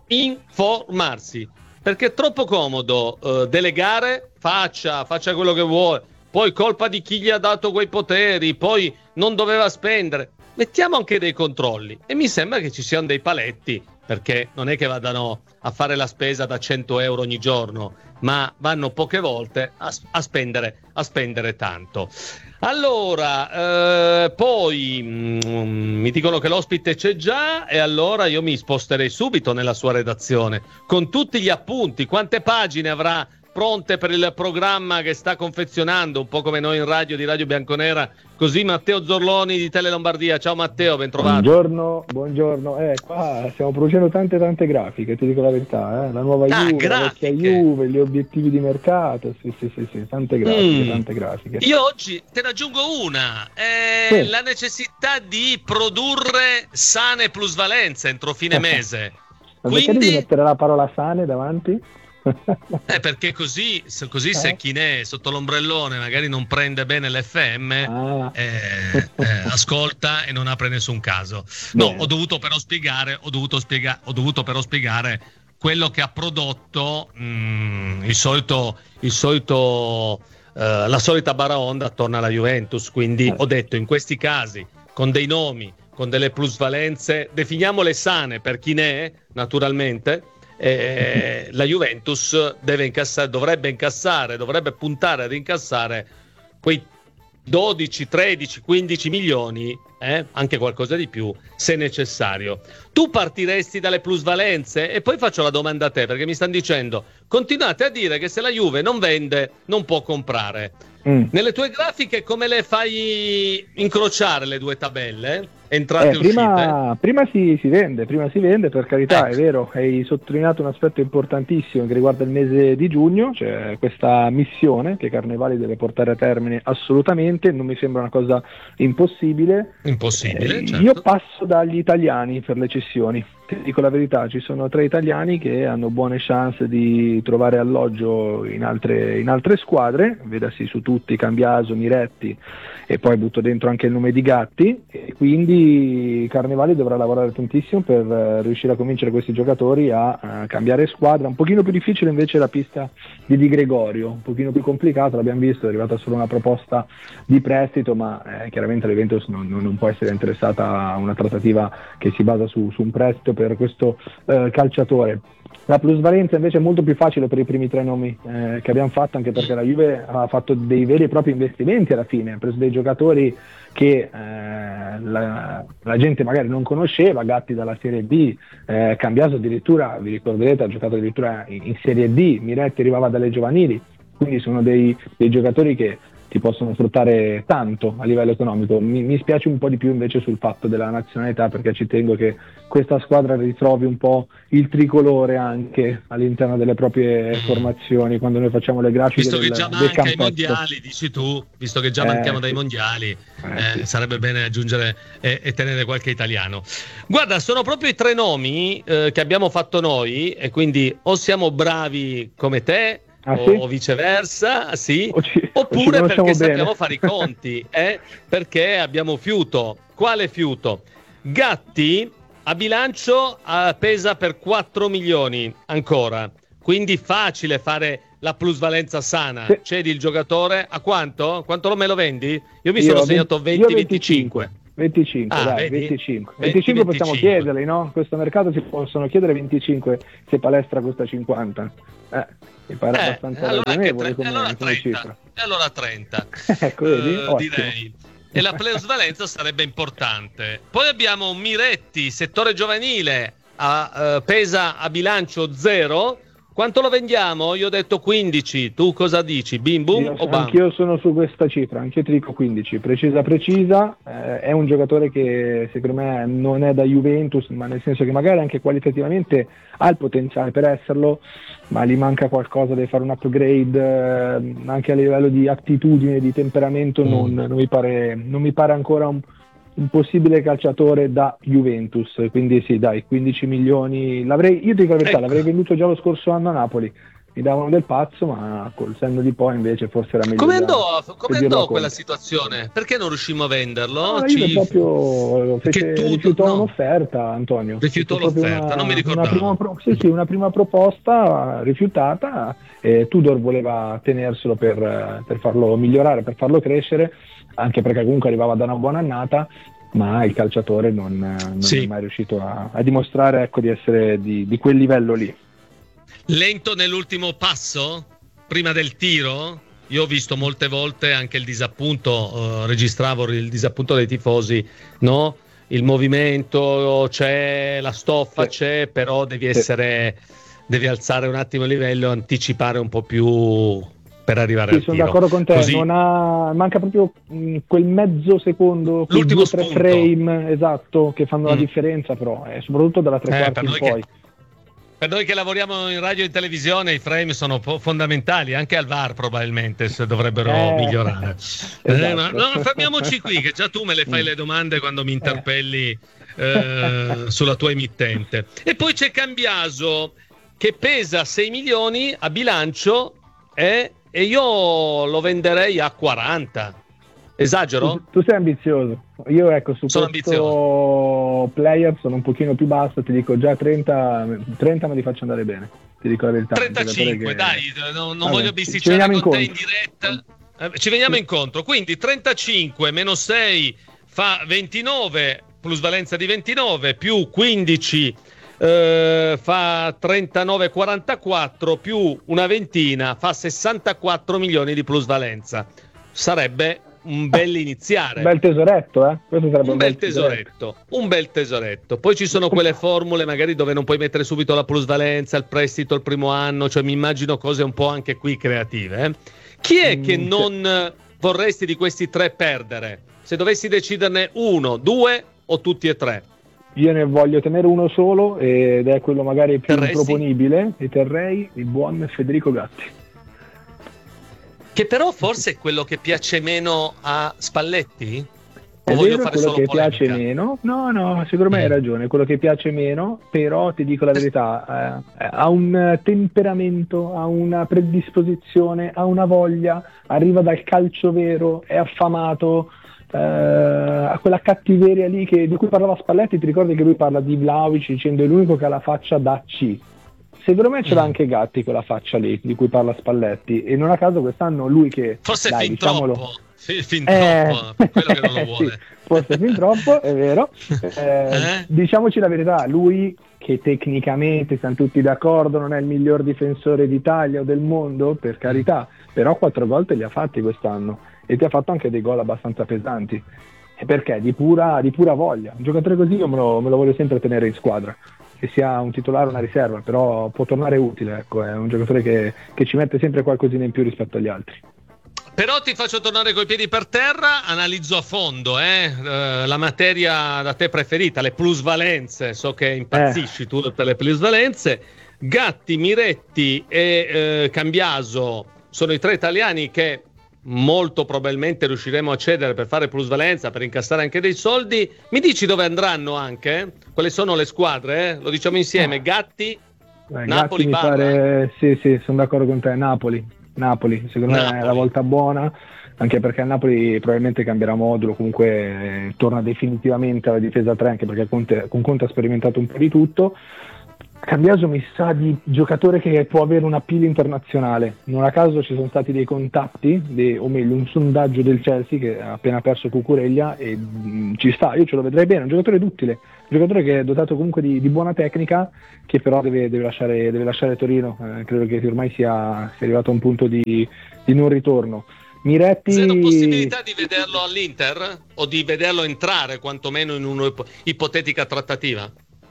perché è troppo comodo delegare, faccia quello che vuole, poi colpa di chi gli ha dato quei poteri, poi non doveva spendere. Mettiamo anche dei controlli, e mi sembra che ci siano dei paletti, perché non è che vadano a fare la spesa da 100 euro ogni giorno, ma vanno poche volte a spendere tanto. Allora, poi mi dicono che l'ospite c'è già, e allora io mi sposterei subito nella sua redazione con tutti gli appunti. Quante pagine avrà pronte per il programma che sta confezionando, un po' come noi in radio di Radio Bianconera, così Matteo Zorloni di Tele Lombardia. Ciao Matteo, ben trovato. Buongiorno. Qua stiamo producendo tante grafiche, ti dico la verità, la nuova Juve, la vecchia Juve, gli obiettivi di mercato, sì, tante grafiche. Io oggi te ne aggiungo una, la necessità di produrre sane plusvalenze entro fine mese. Ma perché devi mettere la parola sane davanti? Perché così se chi ne è sotto l'ombrellone magari non prende bene l'FM, ascolta e non apre nessun caso. No, ho dovuto però spiegare quello che ha prodotto la solita baraonda attorno alla Juventus. Quindi ho detto, in questi casi, con dei nomi, con delle plusvalenze, definiamole sane per chi ne è, naturalmente, la Juventus dovrebbe puntare ad incassare quei 12, 13, 15 milioni, anche qualcosa di più se necessario. Tu partiresti dalle plusvalenze? E poi faccio la domanda a te, perché mi stanno dicendo, continuate a dire che se la Juve non vende non può comprare. Nelle tue grafiche come le fai incrociare le due tabelle? Entrate e uscite? Prima si vende, per carità, ecco. È vero, hai sottolineato un aspetto importantissimo che riguarda il mese di giugno, cioè questa missione che Carnevali deve portare a termine assolutamente, non mi sembra una cosa impossibile. Certo. Io passo dagli italiani per le cessioni, ti dico la verità, ci sono 3 italiani che hanno buone chance di trovare alloggio in altre squadre, vedasi su tutti Cambiaso, Miretti, e poi butto dentro anche il nome di Gatti, e quindi Carnevali dovrà lavorare tantissimo per riuscire a convincere questi giocatori a cambiare squadra. Un pochino più difficile invece la pista di Gregorio, un pochino più complicato, l'abbiamo visto, è arrivata solo una proposta di prestito, ma chiaramente l'Juventus non può essere interessata a una trattativa che si basa su un prestito per questo calciatore. La plusvalenza invece è molto più facile per i primi 3 nomi che abbiamo fatto, anche perché la Juve ha fatto dei veri e propri investimenti alla fine, ha preso dei giocatori che la gente magari non conosceva, Gatti dalla Serie B, Cambiaso addirittura, vi ricorderete, ha giocato addirittura in Serie D, Miretti arrivava dalle giovanili, quindi sono dei giocatori che ti possono sfruttare tanto a livello economico. Mi spiace un po' di più invece sul fatto della nazionalità, perché ci tengo che questa squadra ritrovi un po' il tricolore anche all'interno delle proprie formazioni quando noi facciamo le grafiche visto che già manca ai mondiali, dici tu, visto che già manchiamo dai mondiali, sì. Sarebbe bene aggiungere e tenere qualche italiano. Guarda, sono proprio i 3 nomi che abbiamo fatto noi, e quindi o siamo bravi come te, o viceversa, sì, oppure perché sappiamo fare i conti, perché abbiamo fiuto. Quale fiuto? Gatti a bilancio pesa per 4 milioni ancora, quindi facile fare la plusvalenza sana. Sì. Cedi il giocatore a quanto? Quanto me lo vendi? Io mi sono segnato 20-25. 25, Ah, dai, vedi? 25. 20, 25 possiamo 25. chiederli, no? In questo mercato si possono chiedere 25 se palestra costa 50. Mi pare abbastanza ragionevole come cifra. E allora 30. Ecco, vedi? Ottimo. Direi. E la plusvalenza sarebbe importante. Poi abbiamo Miretti, settore giovanile, pesa a bilancio 0. Quanto lo vendiamo? Io ho detto 15, tu cosa dici? Bim bum o bam? Anch'io sono su questa cifra, anch'io ti dico 15, precisa, è un giocatore che secondo me non è da Juventus, ma nel senso che magari anche qualitativamente ha il potenziale per esserlo, ma gli manca qualcosa, deve fare un upgrade, anche a livello di attitudine, di temperamento, non mi pare ancora un possibile calciatore da Juventus, quindi sì, dai, 15 milioni io ti dico la verità, l'avrei venduto già lo scorso anno a Napoli, mi davano del pazzo, ma col senno di poi invece forse era meglio. Come andò quella situazione? Perché non riuscimmo a venderlo? Proprio rifiutò un'offerta, Antonio. Rifiutò l'offerta, non mi ricordavo. Una prima proposta rifiutata, e Tudor voleva tenerselo per farlo migliorare, per farlo crescere, anche perché comunque arrivava da una buona annata, ma il calciatore non è mai riuscito a dimostrare, ecco, di essere di quel livello lì. Lento nell'ultimo passo? Prima del tiro? Io ho visto molte volte anche il disappunto, registravo il disappunto dei tifosi, no? Il movimento c'è, la stoffa c'è, però devi alzare un attimo il livello, anticipare un po' più per arrivare al tiro. Sono d'accordo con te, manca proprio quel mezzo secondo, l'ultimo 2-3 frame esatto che fanno la differenza, però soprattutto dalla tre quarti in poi. Per noi che lavoriamo in radio e in televisione i frame sono fondamentali, anche al VAR probabilmente se dovrebbero migliorare. Esatto. Fermiamoci qui, che già tu me le fai le domande quando mi interpelli sulla tua emittente. E poi c'è Cambiaso che pesa 6 milioni a bilancio e io lo venderei a 40. Esagero? Tu sei ambizioso. Io ecco su sono questo ambizioso. Player sono un pochino più basso, ti dico già 30 me li faccio andare bene. Ti dico la verità. 35, dai, non voglio bisticciare con te in diretta. Ci veniamo incontro. Quindi 35 meno 6 fa 29, plusvalenza di 29 più 15 fa 39,44 più una ventina fa 64 milioni di plusvalenza. Sarebbe un bel iniziare. Un bel tesoretto, Questo sarebbe un bel tesoretto. Un bel tesoretto. Poi ci sono quelle formule magari dove non puoi mettere subito la plusvalenza, il prestito il primo anno, cioè mi immagino cose un po' anche qui creative. Chi è che non vorresti di questi tre perdere? Se dovessi deciderne uno, due o tutti e tre? Io ne voglio tenere uno solo ed è quello magari più proponibile, e terrei il buon Federico Gatti. Che però forse è quello che piace meno a Spalletti? È vero, quello che piace meno. No, secondo me hai ragione, quello che piace meno, però ti dico la verità, ha un temperamento, ha una predisposizione, ha una voglia, arriva dal calcio vero, è affamato, a quella cattiveria lì di cui parlava Spalletti. Ti ricordi che lui parla di Vlahovic dicendo è l'unico che ha la faccia da C? Secondo me ce l'ha anche Gatti quella faccia lì di cui parla Spalletti, e non a caso quest'anno lui che forse dai, fin diciamolo, troppo fin troppo, quello che non lo vuole. Sì, forse fin troppo, è vero. Diciamoci la verità, lui che tecnicamente siamo tutti d'accordo non è il miglior difensore d'Italia o del mondo, per carità, però 4 gol te li ha fatti quest'anno e ti ha fatto anche dei gol abbastanza pesanti. E perché? Di pura voglia. Un giocatore così io me lo voglio sempre tenere in squadra, che sia un titolare o una riserva, però può tornare utile, ecco, è un giocatore che ci mette sempre qualcosina in più rispetto agli altri. Però ti faccio tornare coi piedi per terra, analizzo a fondo la materia da te preferita, le plusvalenze, so che impazzisci tu per le plusvalenze. Gatti, Miretti e Cambiaso sono i 3 italiani che molto probabilmente riusciremo a cedere per fare plusvalenza, per incassare anche dei soldi. Mi dici dove andranno anche? Quali sono le squadre? Lo diciamo insieme. Gatti, Napoli, Gatti mi pare, sì, sono d'accordo con te. Napoli, secondo me è la volta buona. anche perché il Napoli probabilmente cambierà modulo, comunque torna definitivamente alla difesa 3, anche perché con Conte ha sperimentato un po' di tutto. Cambiaso mi sa di giocatore che può avere un appeal internazionale. Non a caso ci sono stati dei contatti, o meglio un sondaggio del Chelsea che ha appena perso Cucurella, e ci sta, io ce lo vedrei bene, un giocatore duttile, un giocatore che è dotato comunque di buona tecnica, che però deve lasciare Torino. Credo che ormai sia arrivato a un punto di non ritorno. Miretti... Zero possibilità di vederlo all'Inter o di vederlo entrare quantomeno in un'ipotetica trattativa?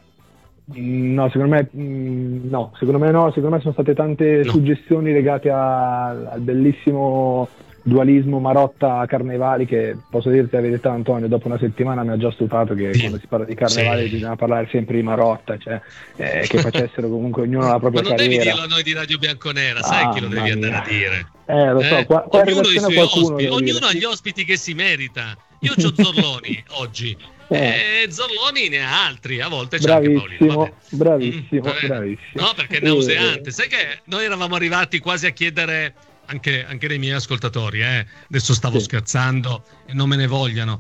No, secondo me no. Secondo me sono state tante suggestioni legate al bellissimo dualismo Marotta-Carnevali, che posso dirti la verità, Antonio, dopo una settimana mi ha già stufato che quando si parla di Carnevali bisogna parlare sempre di Marotta, cioè che facessero comunque ognuno la propria carriera. Ma non devi dirlo a noi di Radio Bianconera, sai chi lo devi andare a dire. Lo so, qua ognuno i suoi ospiti, ognuno ha gli ospiti che si merita. Io c'ho Zorloni oggi. Zorloni ne ha altri, a volte c'è anche Paolino. Bravissimo. No, perché è nauseante. Sai che noi eravamo arrivati quasi a chiedere, anche dei miei ascoltatori, adesso stavo scherzando e non me ne vogliano,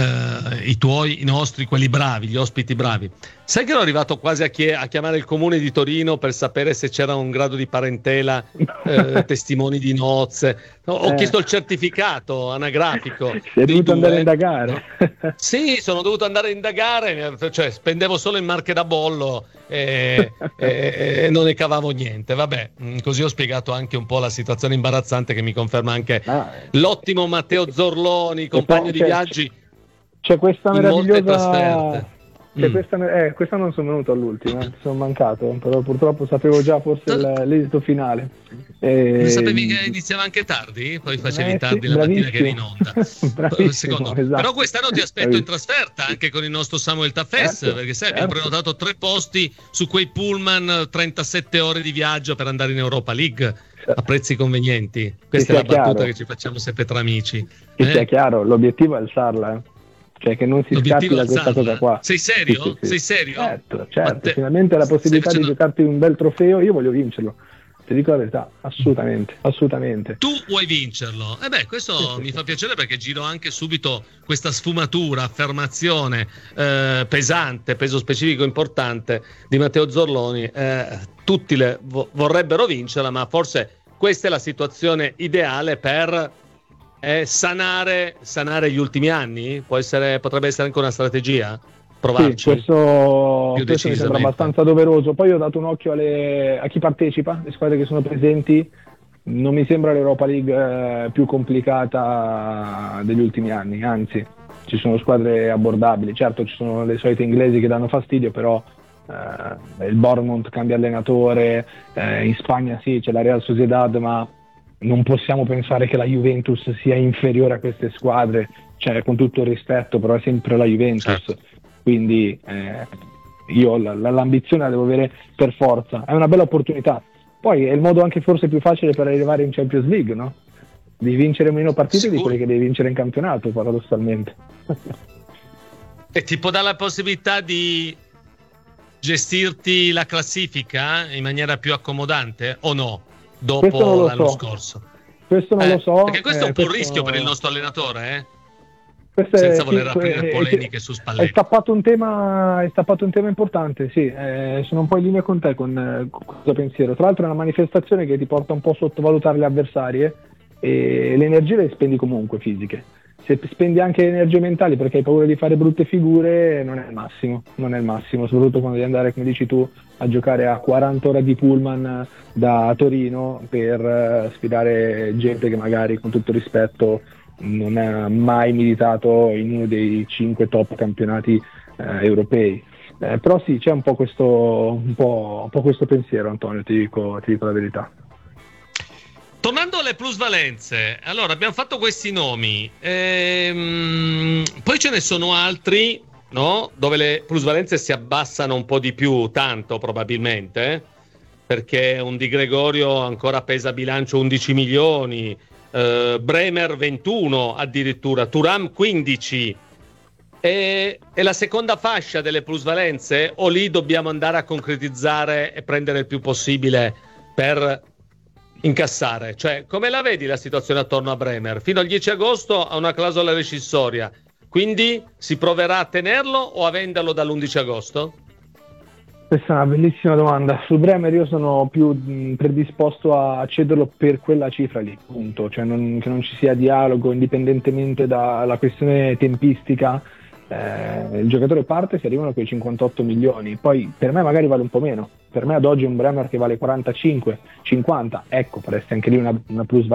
i nostri, quelli bravi, gli ospiti bravi. Sai che ero arrivato quasi a chiamare il comune di Torino per sapere se c'era un grado di parentela, testimoni di nozze. Ho chiesto il certificato anagrafico. Sei dovuto andare a indagare? Sì, sono dovuto andare a indagare, cioè spendevo solo in marche da bollo e non ne cavavo niente. Vabbè, così ho spiegato anche un po' la situazione imbarazzante che mi conferma anche l'ottimo Matteo Zorloni, compagno di viaggi. C'è questa meravigliosa trasferte. Questa non sono venuto all'ultima, sono mancato, però purtroppo sapevo già forse l'esito finale. Non sapevi che iniziava anche tardi? Poi facevi tardi la mattina che eri in onda. Esatto. Però quest'anno ti aspetto in trasferta anche con il nostro Samuel Taffes, perché sai, abbiamo prenotato 3 posti su quei pullman, 37 ore di viaggio per andare in Europa League a prezzi convenienti. Questa è la battuta che ci facciamo sempre tra amici. Che sia chiaro, l'obiettivo è alzarla, cioè che non si scappi da questa cosa qua. Sei serio? Sì. Sei serio? Certo. Finalmente la possibilità di giocarti un bel trofeo, io voglio vincerlo. Ti dico la verità, assolutamente. Tu vuoi vincerlo? Questo mi fa piacere, perché giro anche subito questa sfumatura, affermazione pesante, peso specifico importante di Matteo Zorloni. Tutti vorrebbero vincerla, ma forse questa è la situazione ideale per sanare gli ultimi anni. Potrebbe essere anche una strategia? Provarci. Sì, questo mi sembra abbastanza doveroso. Poi ho dato un occhio a chi partecipa, le squadre che sono presenti. Non mi sembra l'Europa League più complicata degli ultimi anni, anzi ci sono squadre abbordabili. Certo, ci sono le solite inglesi che danno fastidio, però il Bournemouth cambia allenatore, in Spagna sì, c'è la Real Sociedad, ma non possiamo pensare che la Juventus sia inferiore a queste squadre, cioè, con tutto il rispetto, però è sempre la Juventus. Certo. Quindi io l'ambizione la devo avere per forza, è una bella opportunità. Poi è il modo anche forse più facile per arrivare in Champions League, no? Di vincere meno partite di quelle che devi vincere in campionato, paradossalmente. E ti può dare la possibilità di gestirti la classifica in maniera più accomodante o no? Dopo l'anno scorso. Questo non lo so. Perché questo è un po' un rischio per il nostro allenatore, senza voler aprire polemiche su Spalletti. È stappato un tema importante, sì. Sono un po' in linea con te con questo pensiero. Tra l'altro è una manifestazione che ti porta un po' a sottovalutare le avversarie, e le energie le spendi comunque fisiche. Se spendi anche le energie mentali perché hai paura di fare brutte figure, non è il massimo, soprattutto quando devi andare, come dici tu, a giocare a 40 ore di pullman da Torino per sfidare gente che magari, con tutto rispetto, non ha mai militato in uno dei 5 top campionati europei. Però sì, c'è un po' questo pensiero, Antonio, ti dico la verità. Tornando alle plusvalenze, allora abbiamo fatto questi nomi, poi ce ne sono altri, no? Dove le plusvalenze si abbassano un po' di più, tanto probabilmente, perché un Di Gregorio ancora pesa bilancio 11 milioni, Bremer 21 addirittura, Thuram 15, e la seconda fascia delle plusvalenze, o lì dobbiamo andare a concretizzare e prendere il più possibile per incassare. Cioè, come la vedi la situazione attorno a Bremer? Fino al 10 agosto ha una clausola rescissoria, quindi si proverà a tenerlo o a venderlo dall'11 agosto? Questa è una bellissima domanda. Su Bremer io sono più predisposto a cederlo per quella cifra lì, punto. Cioè che non ci sia dialogo indipendentemente dalla questione tempistica. Il giocatore parte, si arrivano a quei 58 milioni, poi per me magari vale un po' meno. Per me ad oggi un Bremer che vale 45, 50, ecco, faresti anche lì una plusvalenza